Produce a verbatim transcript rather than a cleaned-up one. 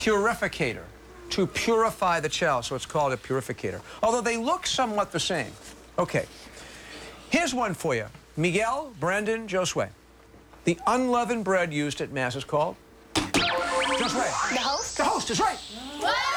Purificator, to purify the chalice, so it's called a purificator. Although they look somewhat the same. Okay, here's one for you. Miguel, Brandon, Josue. The unleavened bread used at Mass is called? Josue. The host? The host is right.